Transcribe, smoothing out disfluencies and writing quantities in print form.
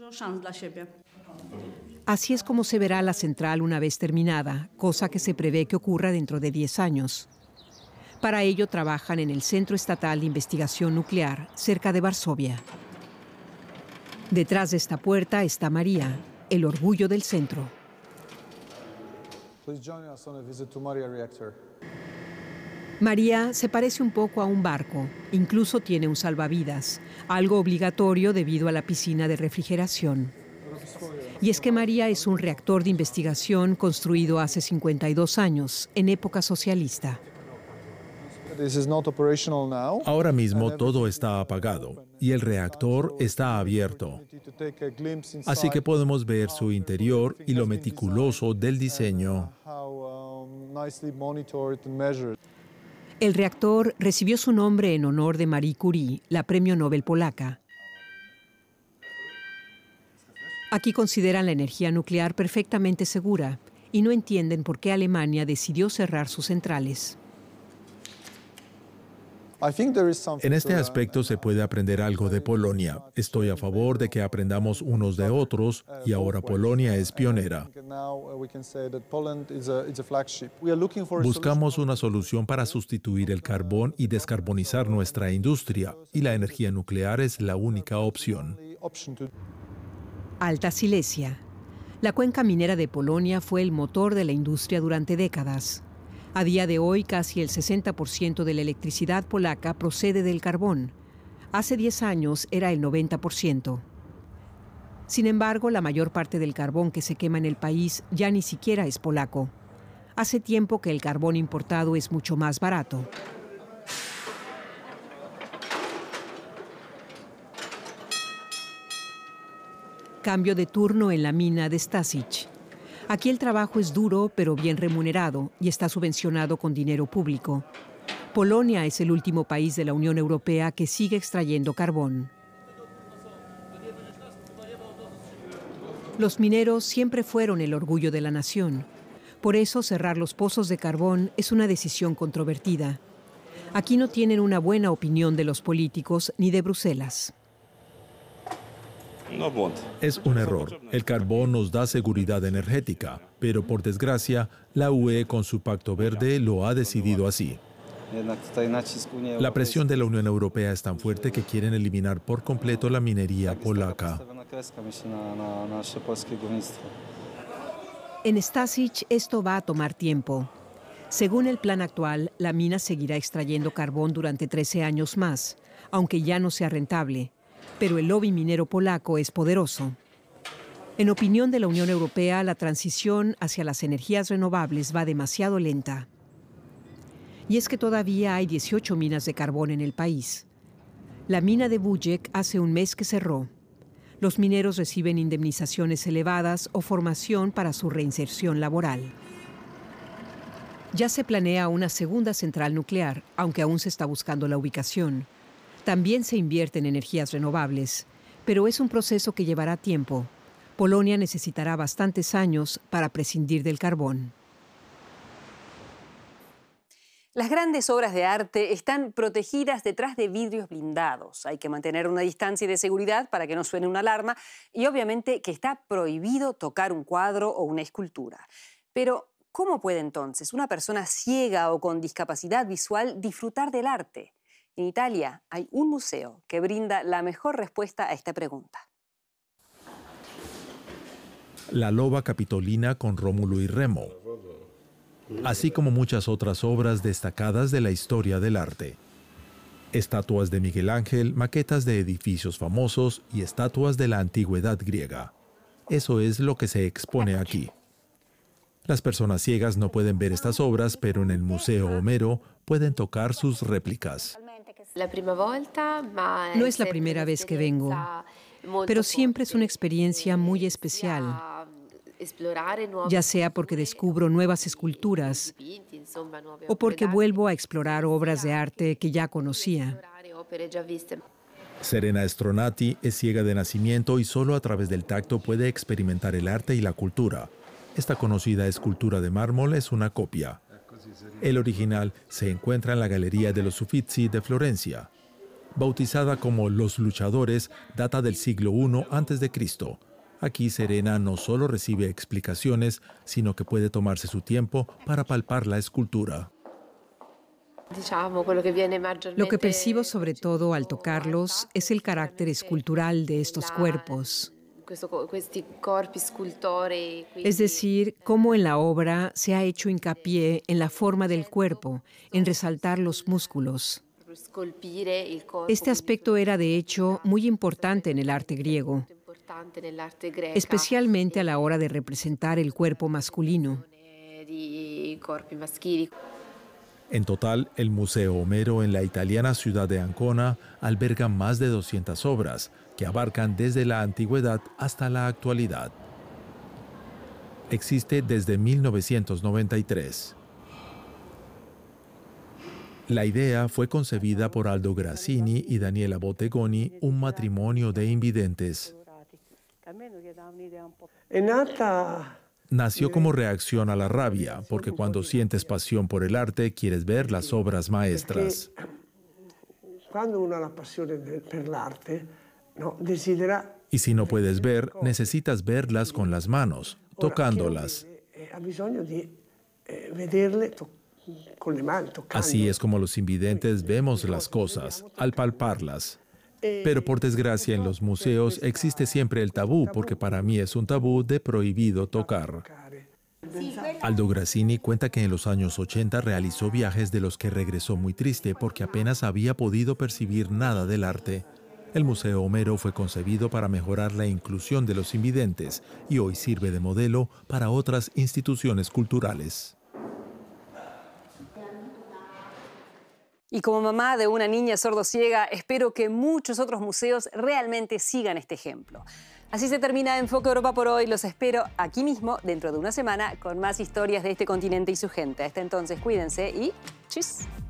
Así es como se verá la central una vez terminada, cosa que se prevé que ocurra dentro de 10 años. Para ello trabajan en el Centro Estatal de Investigación Nuclear, cerca de Varsovia. Detrás de esta puerta está María, el orgullo del centro. María se parece un poco a un barco, incluso tiene un salvavidas, algo obligatorio debido a la piscina de refrigeración. Y es que María es un reactor de investigación construido hace 52 años, en época socialista. Ahora mismo todo está apagado y el reactor está abierto. Así que podemos ver su interior y lo meticuloso del diseño. El reactor recibió su nombre en honor de Marie Curie, la premio Nobel polaca. Aquí consideran la energía nuclear perfectamente segura y no entienden por qué Alemania decidió cerrar sus centrales. En este aspecto se puede aprender algo de Polonia. Estoy a favor de que aprendamos unos de otros y ahora Polonia es pionera. Buscamos una solución para sustituir el carbón y descarbonizar nuestra industria, y la energía nuclear es la única opción. Alta Silesia. La cuenca minera de Polonia fue el motor de la industria durante décadas. A día de hoy, casi el 60% de la electricidad polaca procede del carbón. Hace 10 años era el 90%. Sin embargo, la mayor parte del carbón que se quema en el país ya ni siquiera es polaco. Hace tiempo que el carbón importado es mucho más barato. Cambio de turno en la mina de Stasic. Aquí el trabajo es duro, pero bien remunerado y está subvencionado con dinero público. Polonia es el último país de la Unión Europea que sigue extrayendo carbón. Los mineros siempre fueron el orgullo de la nación. Por eso cerrar los pozos de carbón es una decisión controvertida. Aquí no tienen una buena opinión de los políticos ni de Bruselas. Es un error. El carbón nos da seguridad energética, pero por desgracia, la UE con su Pacto Verde lo ha decidido así. La presión de la Unión Europea es tan fuerte que quieren eliminar por completo la minería polaca. En Stasic esto va a tomar tiempo. Según el plan actual, la mina seguirá extrayendo carbón durante 13 años más, aunque ya no sea rentable. Pero el lobby minero polaco es poderoso. En opinión de la Unión Europea, la transición hacia las energías renovables va demasiado lenta. Y es que todavía hay 18 minas de carbón en el país. La mina de Bujek hace un mes que cerró. Los mineros reciben indemnizaciones elevadas o formación para su reinserción laboral. Ya se planea una segunda central nuclear, aunque aún se está buscando la ubicación. También se invierte en energías renovables, pero es un proceso que llevará tiempo. Polonia necesitará bastantes años para prescindir del carbón. Las grandes obras de arte están protegidas detrás de vidrios blindados. Hay que mantener una distancia de seguridad para que no suene una alarma y obviamente que está prohibido tocar un cuadro o una escultura. Pero, ¿cómo puede entonces una persona ciega o con discapacidad visual disfrutar del arte? En Italia hay un museo que brinda la mejor respuesta a esta pregunta. La loba capitolina con Rómulo y Remo, así como muchas otras obras destacadas de la historia del arte. Estatuas de Miguel Ángel, maquetas de edificios famosos y estatuas de la antigüedad griega. Eso es lo que se expone aquí. Las personas ciegas no pueden ver estas obras, pero en el Museo Homero pueden tocar sus réplicas. No es la primera vez que vengo, pero siempre es una experiencia muy especial, ya sea porque descubro nuevas esculturas o porque vuelvo a explorar obras de arte que ya conocía. Serena Stronati es ciega de nacimiento y solo a través del tacto puede experimentar el arte y la cultura. Esta conocida escultura de mármol es una copia. El original se encuentra en la Galería de los Uffizi de Florencia. Bautizada como Los Luchadores, data del siglo I a.C. Aquí Serena no solo recibe explicaciones, sino que puede tomarse su tiempo para palpar la escultura. Lo que percibo sobre todo al tocarlos es el carácter escultural de estos cuerpos. Es decir, cómo en la obra se ha hecho hincapié en la forma del cuerpo, en resaltar los músculos. Este aspecto era, de hecho, muy importante en el arte griego, especialmente a la hora de representar el cuerpo masculino. En total, el Museo Homero en la italiana ciudad de Ancona alberga más de 200 obras que abarcan desde la antigüedad hasta la actualidad. Existe desde 1993. La idea fue concebida por Aldo Grassini y Daniela Bottegoni, un matrimonio de invidentes. Nació como reacción a la rabia, porque cuando sientes pasión por el arte, quieres ver las obras maestras. Y si no puedes ver, necesitas verlas con las manos, tocándolas. Así es como los invidentes vemos las cosas, al palparlas. Pero por desgracia en los museos existe siempre el tabú, porque para mí es un tabú de prohibido tocar. Aldo Grassini cuenta que en los años 80 realizó viajes de los que regresó muy triste porque apenas había podido percibir nada del arte. El Museo Homero fue concebido para mejorar la inclusión de los invidentes y hoy sirve de modelo para otras instituciones culturales. Y como mamá de una niña sordociega, espero que muchos otros museos realmente sigan este ejemplo. Así se termina Enfoque Europa por hoy. Los espero aquí mismo, dentro de una semana, con más historias de este continente y su gente. Hasta entonces, cuídense y ¡chis!